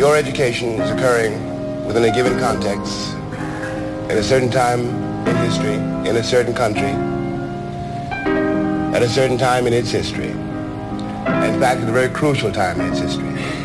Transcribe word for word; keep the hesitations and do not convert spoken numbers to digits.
your education is occurring within a given context, at a certain time in history, in a certain country, at a certain time in its history. In fact, at a very crucial time in its history.